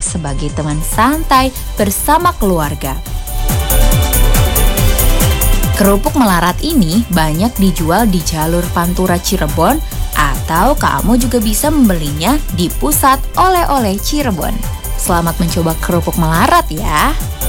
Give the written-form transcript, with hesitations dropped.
sebagai teman santai bersama keluarga. Kerupuk melarat ini banyak dijual di jalur Pantura Cirebon atau kamu juga bisa membelinya di pusat oleh-oleh Cirebon. Selamat mencoba kerupuk melarat ya!